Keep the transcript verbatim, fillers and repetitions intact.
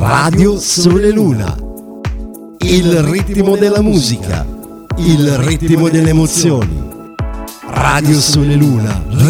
Radio Sole Luna. Il ritmo della musica, il ritmo delle emozioni. Radio Sole Luna